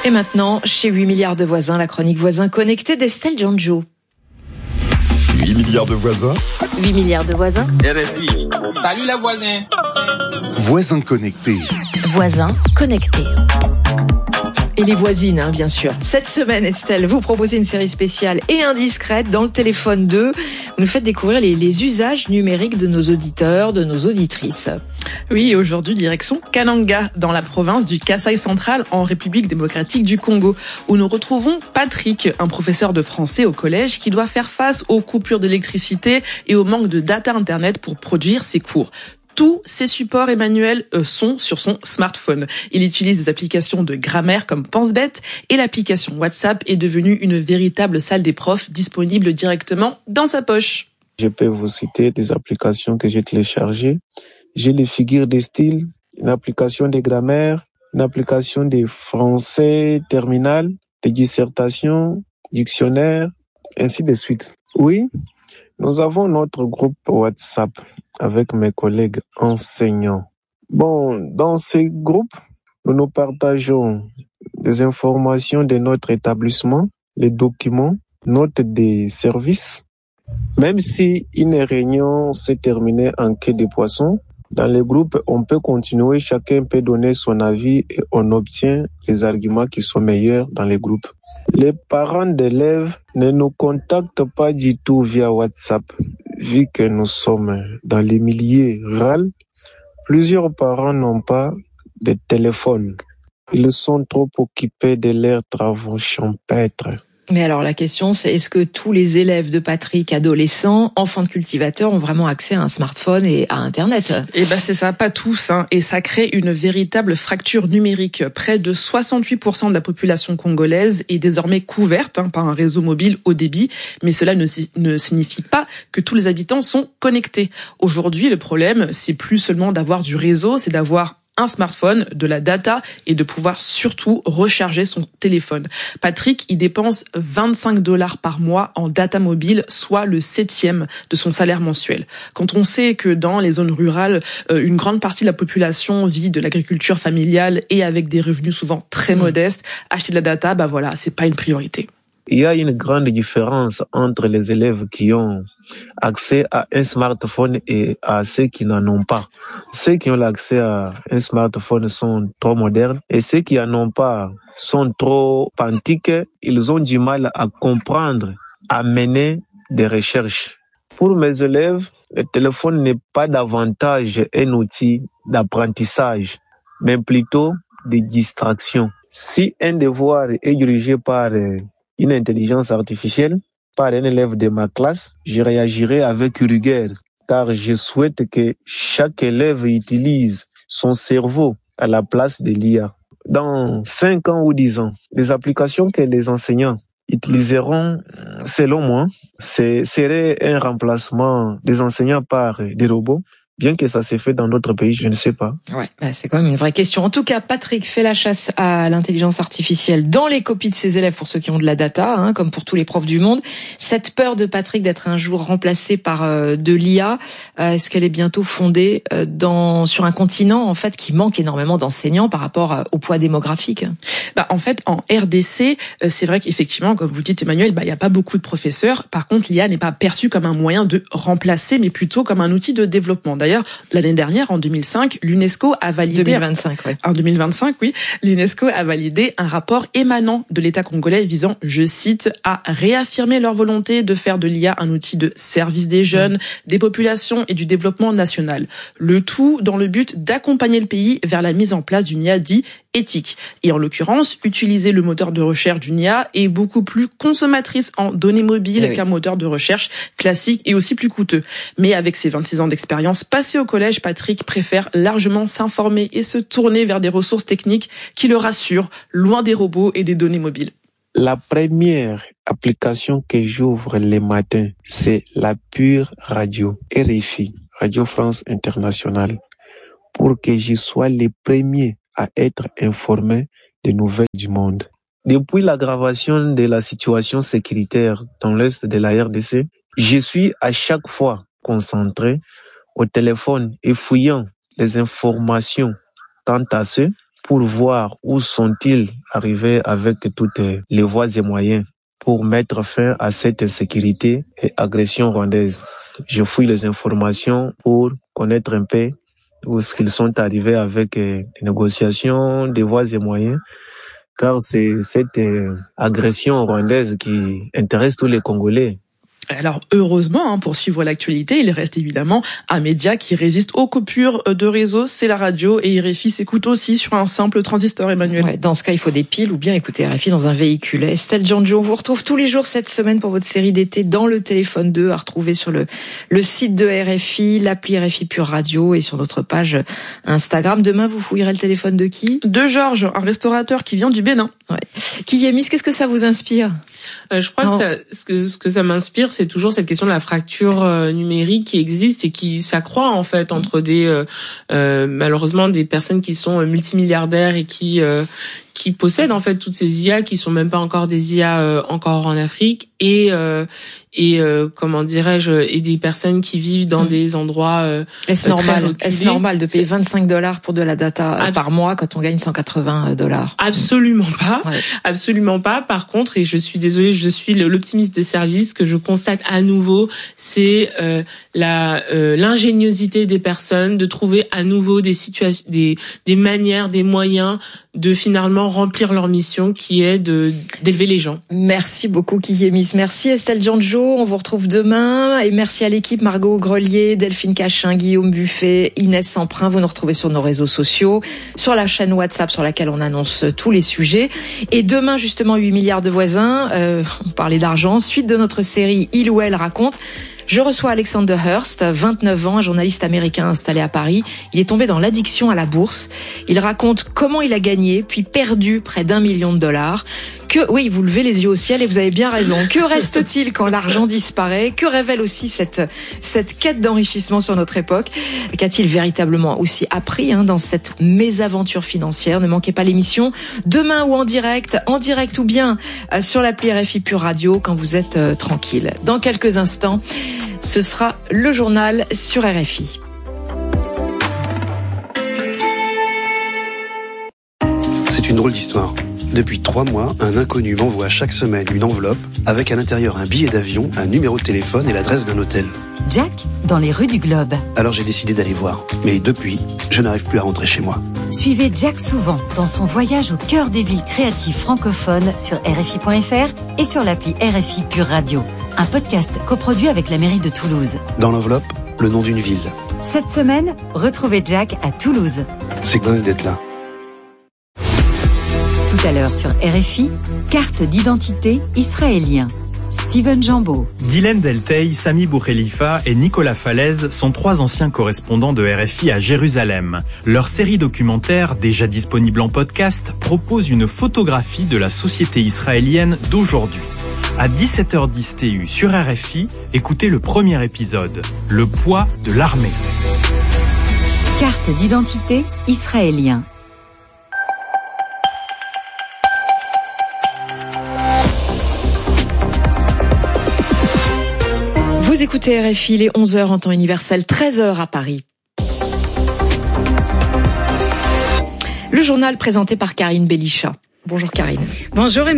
Et maintenant, chez 8 milliards de voisins, la chronique Voisins connectés d'Estelle Giangio. 8 milliards de voisins. 8 milliards de voisins. RFI. Salut les voisins. Voisins connectés. Voisins connectés. Et les voisines, bien sûr. Cette semaine, Estelle, vous proposez une série spéciale et indiscrète dans le téléphone 2. Vous nous faites découvrir les usages numériques de nos auditeurs, de nos auditrices. Oui, aujourd'hui, direction Kananga, dans la province du Kasaï central, en République démocratique du Congo, où nous retrouvons Patrick, un professeur de français au collège qui doit faire face aux coupures d'électricité et au manque de data internet pour produire ses cours. Tous ces supports et manuels sont sur son smartphone. Il utilise des applications de grammaire comme PenseBête et l'application WhatsApp est devenue une véritable salle des profs disponible directement dans sa poche. Je peux vous citer des applications que j'ai téléchargées. J'ai les figures de style, une application de grammaire, une application de français terminal, de dissertation, dictionnaire, ainsi de suite. Oui, nous avons notre groupe WhatsApp avec mes collègues enseignants. Bon, dans ces groupes, nous partageons des informations de notre établissement, les documents, notes des services. Même si une réunion s'est terminée en queue de poisson, dans les groupes, on peut continuer, chacun peut donner son avis et on obtient les arguments qui sont meilleurs dans les groupes. Les parents d'élèves ne nous contactent pas du tout via WhatsApp. Vu que nous sommes dans les milieux ruraux, plusieurs parents n'ont pas de téléphone. Ils sont trop occupés de leurs travaux champêtres. Mais alors la question c'est, est-ce que tous les élèves de Patrick, adolescents, enfants de cultivateurs, ont vraiment accès à un smartphone et à Internet ? Eh ben c'est ça, pas tous, et ça crée une véritable fracture numérique. Près de 68% de la population congolaise est désormais couverte par un réseau mobile haut débit, mais cela ne signifie pas que tous les habitants sont connectés. Aujourd'hui, le problème, c'est plus seulement d'avoir du réseau, c'est d'avoir un smartphone, de la data et de pouvoir surtout recharger son téléphone. Patrick, il dépense $25 par mois en data mobile, soit le 7e de son salaire mensuel. Quand on sait que dans les zones rurales, une grande partie de la population vit de l'agriculture familiale et avec des revenus souvent très modestes, acheter de la data, voilà, c'est pas une priorité. Il y a une grande différence entre les élèves qui ont accès à un smartphone et à ceux qui n'en ont pas. Ceux qui ont l'accès à un smartphone sont trop modernes et ceux qui n'en ont pas sont trop antiques. Ils ont du mal à comprendre, à mener des recherches. Pour mes élèves, le téléphone n'est pas davantage un outil d'apprentissage, mais plutôt de distraction. Si un devoir est dirigé par une intelligence artificielle, par un élève de ma classe, je réagirai avec rigueur, car je souhaite que chaque élève utilise son cerveau à la place de l'IA. Dans 5 ans ou 10 ans, les applications que les enseignants utiliseront, selon moi, serait un remplacement des enseignants par des robots. Bien que ça s'est fait dans d'autres pays, je ne sais pas. Ouais, c'est quand même une vraie question. En tout cas, Patrick fait la chasse à l'intelligence artificielle dans les copies de ses élèves pour ceux qui ont de la data, comme pour tous les profs du monde. Cette peur de Patrick d'être un jour remplacé par de l'IA, est-ce qu'elle est bientôt fondée sur un continent en fait qui manque énormément d'enseignants par rapport au poids démographique ? En fait, en RDC, c'est vrai qu'effectivement, comme vous le dites Emmanuel, il y a pas beaucoup de professeurs. Par contre, l'IA n'est pas perçue comme un moyen de remplacer, mais plutôt comme un outil de développement. D'ailleurs, l'année dernière, en 2005, l'UNESCO a validé... 2025, oui. En 2025, oui. L'UNESCO a validé un rapport émanant de l'État congolais visant, je cite, à réaffirmer leur volonté de faire de l'IA un outil de service des jeunes, des populations et du développement national. Le tout dans le but d'accompagner le pays vers la mise en place d'une IA dit éthique. Et en l'occurrence, utiliser le moteur de recherche d'une IA est beaucoup plus consommatrice en données mobiles qu'un moteur de recherche classique et aussi plus coûteux. Mais avec ses 26 ans d'expérience passée au collège, Patrick préfère largement s'informer et se tourner vers des ressources techniques qui le rassurent, loin des robots et des données mobiles. La première application que j'ouvre le matin, c'est la pure radio, RFI, Radio France Internationale, pour que je sois le premier à être informé des nouvelles du monde. Depuis l'aggravation de la situation sécuritaire dans l'est de la RDC, je suis à chaque fois concentré au téléphone et fouillant les informations quant à ceux pour voir où sont-ils arrivés avec toutes les voies et moyens pour mettre fin à cette insécurité et agression rwandaise. Je fouille les informations pour connaître un peu où est-ce qu'ils sont arrivés avec des négociations, des voies et moyens, car c'est cette agression rwandaise qui intéresse tous les Congolais. Alors heureusement, pour suivre l'actualité, il reste évidemment un média qui résiste aux coupures de réseau, c'est la radio, et RFI s'écoute aussi sur un simple transistor, Emmanuel. Ouais, dans ce cas, il faut des piles ou bien écouter RFI dans un véhicule. Estelle Djanjo, on vous retrouve tous les jours cette semaine pour votre série d'été dans le téléphone 2 à retrouver sur le site de RFI, l'appli RFI Pure Radio et sur notre page Instagram. Demain, vous fouillerez le téléphone de qui ? De Georges, un restaurateur qui vient du Bénin. Ouais. Kiyémis, qu'est-ce que ça vous inspire ? Je crois que ce que ça m'inspire, c'est toujours cette question de la fracture numérique qui existe et qui s'accroît en fait entre des malheureusement des personnes qui sont multimilliardaires et qui possèdent en fait toutes ces IA qui sont même pas encore des IA encore en Afrique et comment dirais-je, et des personnes qui vivent dans des endroits Est-ce normal de payer $25 pour de la data par mois quand on gagne $180? Absolument pas. Ouais. Absolument pas. Par contre, et je suis désolée, je suis l'optimiste de service, que je constate à nouveau, c'est l'ingéniosité des personnes de trouver à nouveau des situations, des manières, des moyens de finalement remplir leur mission qui est d'élever les gens. Merci beaucoup Kiyémis. Merci Estelle Djanjo. On vous retrouve demain et merci à l'équipe Margot Grelier, Delphine Cachin, Guillaume Buffet, Inès Emprunt. Vous nous retrouvez sur nos réseaux sociaux, sur la chaîne WhatsApp sur laquelle on annonce tous les sujets. Et demain justement 8 milliards de voisins. On parlait d'argent. Suite de notre série Il ou Elle raconte. Je reçois Alexander Hurst, 29 ans, un journaliste américain installé à Paris. Il est tombé dans l'addiction à la bourse. Il raconte comment il a gagné, puis perdu près d'1 million de dollars. Oui, vous levez les yeux au ciel et vous avez bien raison. Que reste-t-il quand l'argent disparaît ? Que révèle aussi cette quête d'enrichissement sur notre époque ? Qu'a-t-il véritablement aussi appris dans cette mésaventure financière ? Ne manquez pas l'émission demain ou en direct ou bien sur l'appli RFI Pure Radio quand vous êtes tranquille. Dans quelques instants, ce sera le journal sur RFI. C'est une drôle d'histoire. Depuis 3 mois, un inconnu m'envoie chaque semaine une enveloppe avec à l'intérieur un billet d'avion, un numéro de téléphone et l'adresse d'un hôtel. Jack, dans les rues du Globe. Alors j'ai décidé d'aller voir. Mais depuis, je n'arrive plus à rentrer chez moi. Suivez Jack Souvent dans son voyage au cœur des villes créatives francophones sur RFI.fr et sur l'appli RFI Pure Radio. Un podcast coproduit avec la mairie de Toulouse. Dans l'enveloppe, le nom d'une ville. Cette semaine, retrouvez Jack à Toulouse. C'est dingue d'être là. Tout à l'heure sur RFI, carte d'identité israélien. Steven Jambeau. Guylaine Delteil, Sami Boukhelifa et Nicolas Falaise sont 3 anciens correspondants de RFI à Jérusalem. Leur série documentaire, déjà disponible en podcast, propose une photographie de la société israélienne d'aujourd'hui. À 17h10 TU sur RFI, écoutez le premier épisode, Le poids de l'armée. Carte d'identité israélien. Vous écoutez RFI, il est 11h en temps universel, 13h à Paris. Le journal présenté par Karine Bellichat. Bonjour Karine. Bonjour.